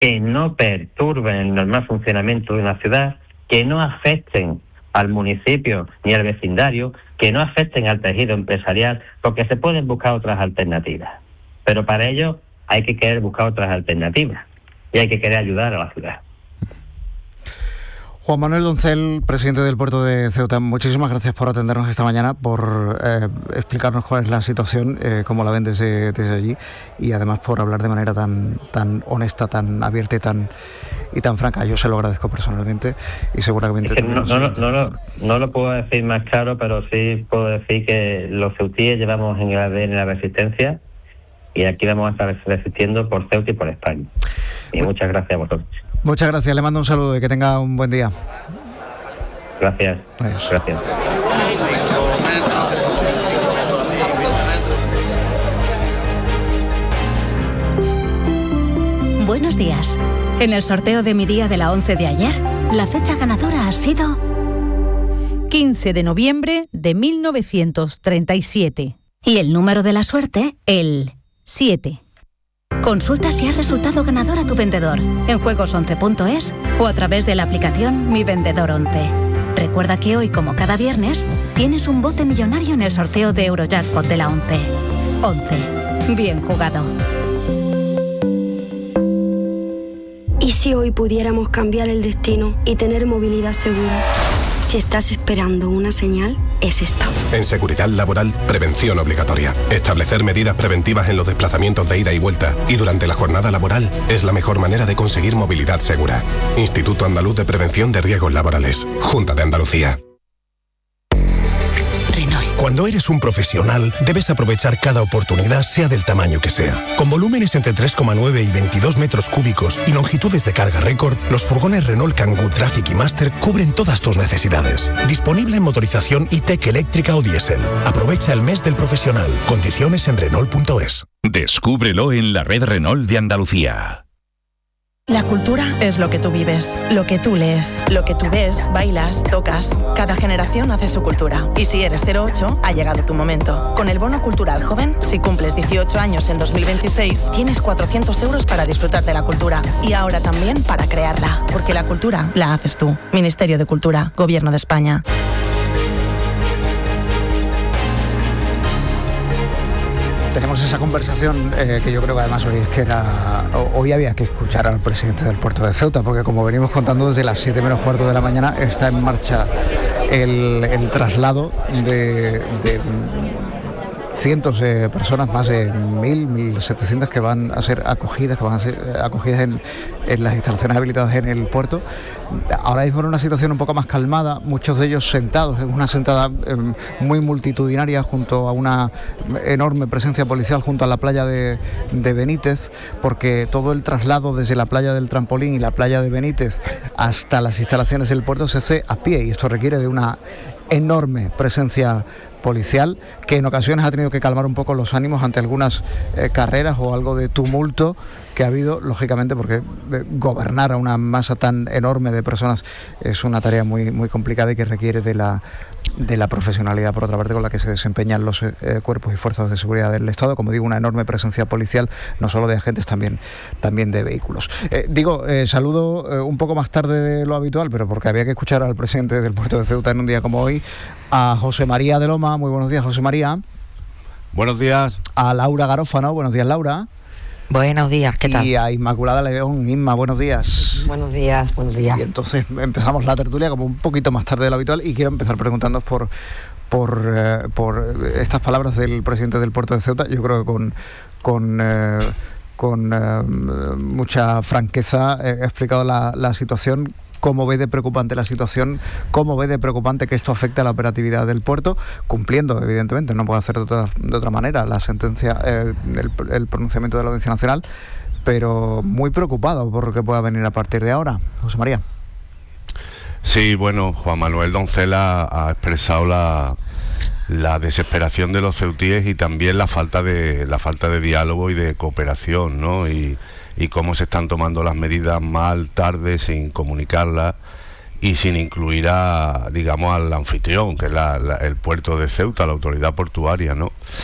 que no perturben el normal funcionamiento de una ciudad, que no afecten al municipio ni al vecindario, que no afecten al tejido empresarial, porque se pueden buscar otras alternativas. Pero para ello hay que querer buscar otras alternativas y hay que querer ayudar a la ciudad. Juan Manuel Doncel, presidente del puerto de Ceuta, muchísimas gracias por atendernos esta mañana, por explicarnos cuál es la situación, cómo la ven desde allí, y además por hablar de manera tan honesta, tan abierta y tan franca. Yo se lo agradezco personalmente y seguramente... Es que no lo puedo decir más claro, pero sí puedo decir que los ceutíes llevamos en el ADN la resistencia y aquí vamos a estar resistiendo por Ceuta y por España. Y muchas gracias a vosotros. Muchas gracias, le mando un saludo y que tenga un buen día. Gracias. Adiós. Gracias. Buenos días. En el sorteo de mi día de la 11 de ayer, la fecha ganadora ha sido 15 de noviembre de 1937. Y el número de la suerte, el 7. Consulta si has resultado ganador a tu vendedor en juegos11.es o a través de la aplicación Mi Vendedor 11. Recuerda que hoy, como cada viernes, tienes un bote millonario en el sorteo de Eurojackpot de la 11. 11. Bien jugado. ¿Y si hoy pudiéramos cambiar el destino y tener movilidad segura? Si estás esperando una señal, es esta. En Seguridad Laboral, prevención obligatoria. Establecer medidas preventivas en los desplazamientos de ida y vuelta y durante la jornada laboral es la mejor manera de conseguir movilidad segura. Instituto Andaluz de Prevención de Riesgos Laborales. Junta de Andalucía. Cuando eres un profesional, debes aprovechar cada oportunidad, sea del tamaño que sea. Con volúmenes entre 3,9 y 22 metros cúbicos y longitudes de carga récord, los furgones Renault Kangoo Traffic y Master cubren todas tus necesidades. Disponible en motorización E-Tech eléctrica o diésel. Aprovecha el mes del profesional. Condiciones en Renault.es. Descúbrelo en la red Renault de Andalucía. La cultura es lo que tú vives, lo que tú lees, lo que tú ves, bailas, tocas. Cada generación hace su cultura. Y si eres 08, ha llegado tu momento. Con el Bono Cultural Joven, si cumples 18 años en 2026, tienes 400 euros para disfrutar de la cultura. Y ahora también para crearla. Porque la cultura la haces tú. Ministerio de Cultura, Gobierno de España. Tenemos esa conversación que yo creo que además hoy había que escuchar al presidente del puerto de Ceuta, porque como venimos contando desde las 7 menos cuarto de la mañana está en marcha el traslado de cientos de personas, más de 1.700 que van a ser acogidas, en las instalaciones habilitadas en el puerto. Ahora mismo en una situación un poco más calmada, muchos de ellos sentados en una sentada muy multitudinaria junto a una enorme presencia policial junto a la playa de Benítez, porque todo el traslado desde la playa del Trampolín y la playa de Benítez hasta las instalaciones del puerto se hace a pie, y esto requiere de una enorme presencia policial que en ocasiones ha tenido que calmar un poco los ánimos ante algunas carreras o algo de tumulto que ha habido, lógicamente, porque gobernar a una masa tan enorme de personas es una tarea muy, muy complicada y que requiere de la profesionalidad, por otra parte, con la que se desempeñan los cuerpos y fuerzas de seguridad del Estado. Como digo, una enorme presencia policial, no solo de agentes, también de vehículos. Saludo un poco más tarde de lo habitual, pero porque había que escuchar al presidente del puerto de Ceuta en un día como hoy, a José María de Loma. Muy buenos días, José María. Buenos días. A Laura Garófano. Buenos días, Laura. Buenos días, ¿qué tal? Y a Inmaculada León. Inma, buenos días. Buenos días, buenos días. Y entonces empezamos la tertulia como un poquito más tarde de lo habitual, y quiero empezar preguntándoos por estas palabras del presidente del puerto de Ceuta. Yo creo que con mucha franqueza ha explicado la situación. ¿Cómo ve de preocupante la situación? ¿Cómo ve de preocupante que esto afecte a la operatividad del puerto? Cumpliendo, evidentemente, no puede hacer de otra manera la sentencia, el pronunciamiento de la Audiencia Nacional, pero muy preocupado por lo que pueda venir a partir de ahora. José María. Sí, bueno, Juan Manuel Doncel ha expresado la desesperación de los ceutíes y también la falta de diálogo y de cooperación, ¿no? Y cómo se están tomando las medidas mal, tarde, sin comunicarlas y sin incluir al anfitrión, que es el puerto de Ceuta, la autoridad portuaria, ¿no?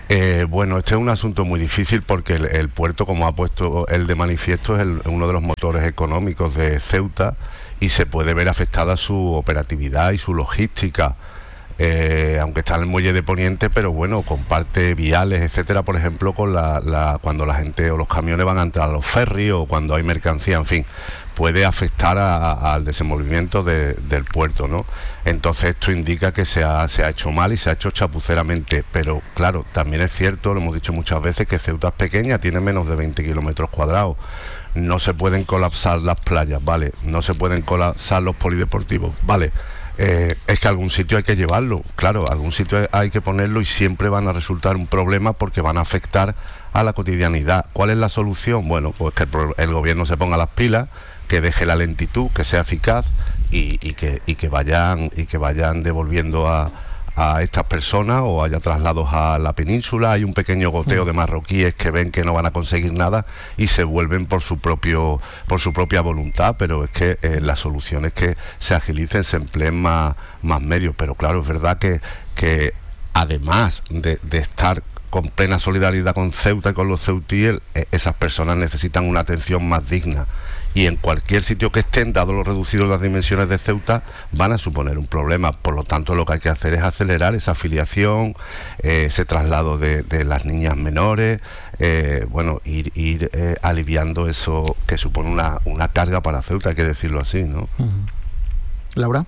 Bueno, este es un asunto muy difícil porque el puerto, como ha puesto él de manifiesto, es uno de los motores económicos de Ceuta y se puede ver afectada su operatividad y su logística, aunque está en el muelle de Poniente, pero bueno, comparte viales, etcétera, por ejemplo, con cuando la gente o los camiones van a entrar a los ferries o cuando hay mercancía, en fin, puede afectar al desenvolvimiento del puerto, ¿no? Entonces esto indica que se ha hecho mal y se ha hecho chapuceramente, pero claro, también es cierto, lo hemos dicho muchas veces, que Ceuta es pequeña, tiene menos de 20 kilómetros cuadrados, no se pueden colapsar las playas, ¿vale? No se pueden colapsar los polideportivos, ¿vale? Es que a algún sitio hay que llevarlo, claro, a algún sitio hay que ponerlo y siempre van a resultar un problema porque van a afectar a la cotidianidad. ¿Cuál es la solución? Bueno, pues que el gobierno se ponga las pilas, que deje la lentitud, que sea eficaz y que vayan devolviendo a estas personas o haya traslados a la península. Hay un pequeño goteo de marroquíes que ven que no van a conseguir nada y se vuelven por su propia voluntad, pero es que la solución es que se agilicen, se empleen más medios. Pero claro, es verdad que además de estar con plena solidaridad con Ceuta y con los ceutíes, esas personas necesitan una atención más digna. Y en cualquier sitio que estén, dado lo reducido de las dimensiones de Ceuta, van a suponer un problema. Por lo tanto, lo que hay que hacer es acelerar esa afiliación, ese traslado de las niñas menores, ir aliviando eso que supone una carga para Ceuta, hay que decirlo así, ¿no? Laura.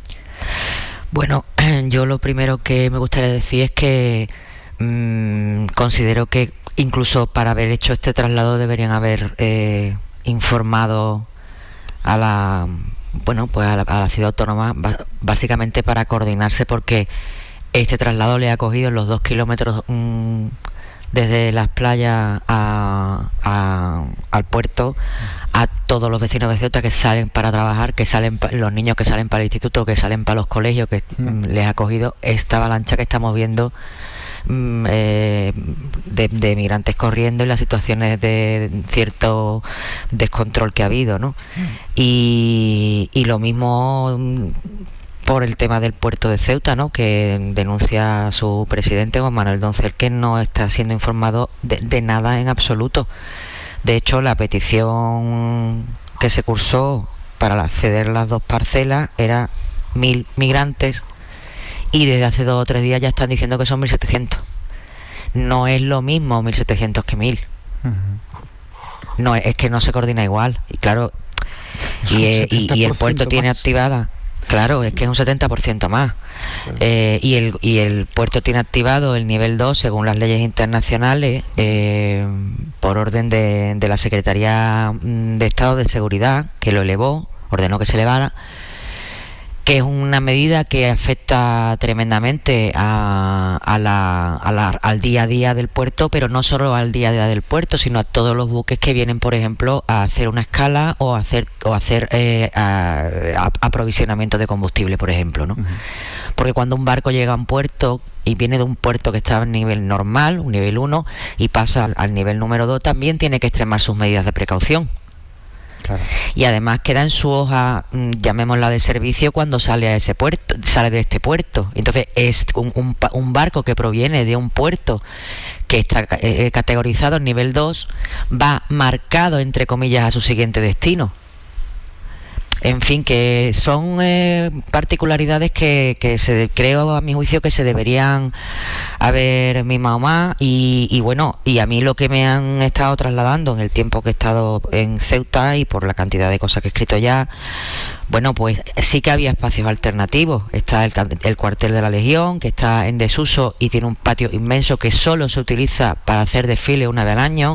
Bueno, yo lo primero que me gustaría decir es que considero que incluso para haber hecho este traslado deberían haber informado a la ciudad autónoma, básicamente para coordinarse, porque este traslado le ha cogido los 2 kilómetros desde las playas al puerto a todos los vecinos de Ceuta que salen para trabajar, que salen los niños que salen para el instituto, que salen para los colegios, que les ha cogido esta avalancha que estamos viendo de migrantes corriendo y las situaciones de cierto descontrol que ha habido, ¿no? Y lo mismo por el tema del puerto de Ceuta, ¿no? Que denuncia a su presidente, Juan Manuel Doncel, que no está siendo informado de nada en absoluto. De hecho, la petición que se cursó para ceder las 2 parcelas era 1.000 migrantes y desde hace 2 o 3 días ya están diciendo que son 1.700. No es lo mismo 1.700 que 1.000. No, es que no se coordina igual. Y claro, y el puerto tiene activada, claro, es que es un 70% más. Y el puerto tiene activado el nivel 2 según las leyes internacionales, por orden de la Secretaría de Estado de Seguridad, que lo elevó, ordenó que se elevara, que es una medida que afecta tremendamente al día a día del puerto, pero no solo al día a día del puerto, sino a todos los buques que vienen, por ejemplo, a hacer una escala o hacer aprovisionamiento de combustible, por ejemplo, ¿no? Porque cuando un barco llega a un puerto y viene de un puerto que está en nivel normal, un nivel 1, y pasa al nivel número 2, también tiene que extremar sus medidas de precaución. Claro. Y además queda en su hoja, llamémosla de servicio, cuando sale a ese puerto, sale de este puerto. Entonces es un barco que proviene de un puerto que está categorizado en nivel 2, va marcado entre comillas a su siguiente destino. En fin, que son particularidades que creo, a mi juicio, que se deberían haber mimado más y bueno, y a mí lo que me han estado trasladando en el tiempo que he estado en Ceuta y por la cantidad de cosas que he escrito ya, bueno, pues sí que había espacios alternativos. Está el cuartel de la Legión, que está en desuso y tiene un patio inmenso que solo se utiliza para hacer desfile una vez al año.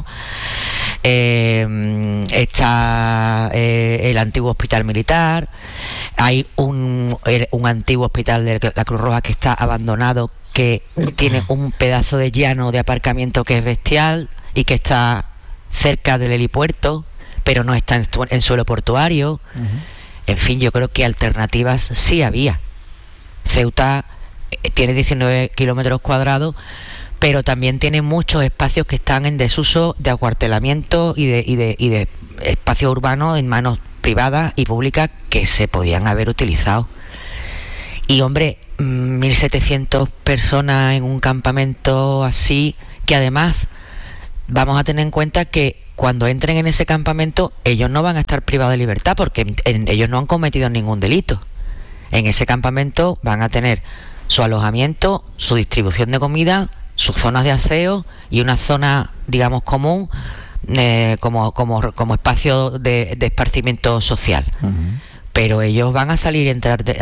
Está el antiguo hospital militar, hay un antiguo hospital de la Cruz Roja que está abandonado, que tiene un pedazo de llano de aparcamiento que es bestial y que está cerca del helipuerto, pero no está en suelo portuario. En fin, yo creo que alternativas sí había. Ceuta tiene 19 kilómetros cuadrados, pero también tiene muchos espacios que están en desuso de acuartelamiento y de espacios urbanos en manos privadas y públicas que se podían haber utilizado. Y hombre, 1.700 personas en un campamento así, que además vamos a tener en cuenta que cuando entren en ese campamento ellos no van a estar privados de libertad, porque ellos no han cometido ningún delito. En ese campamento van a tener su alojamiento, su distribución de comida, sus zonas de aseo y una zona, digamos, común como espacio de esparcimiento social. Uh-huh. Pero ellos van a salir y entrar de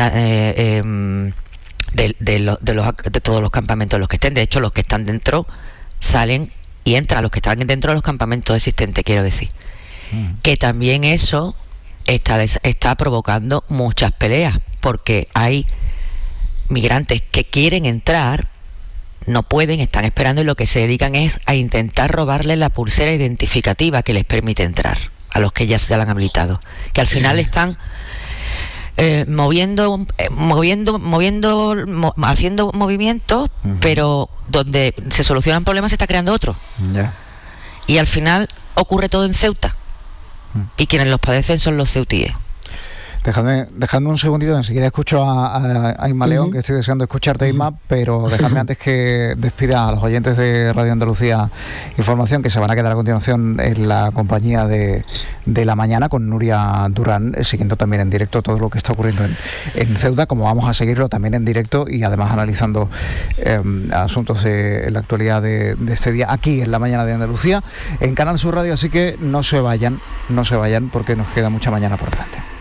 todos los campamentos en los que estén. De hecho, los que están dentro salen y entran, los que están dentro de los campamentos existentes, quiero decir. Que también eso está provocando muchas peleas, porque hay migrantes que quieren entrar, no pueden, están esperando, y lo que se dedican es a intentar robarle la pulsera identificativa que les permite entrar a los que ya se la han habilitado, que al final están haciendo movimientos, pero donde se solucionan problemas se está creando otro. Y al final ocurre todo en Ceuta, y quienes los padecen son los ceutíes. Dejadme un segundito, enseguida escucho a Inma León, que estoy deseando escucharte, Inma, pero dejadme antes que despida a los oyentes de Radio Andalucía Información, que se van a quedar a continuación en la compañía de la mañana con Nuria Durán, siguiendo también en directo todo lo que está ocurriendo en Ceuta, como vamos a seguirlo también en directo y además analizando asuntos de la actualidad de este día aquí en la mañana de Andalucía, en Canal Sur Radio, así que no se vayan porque nos queda mucha mañana por delante.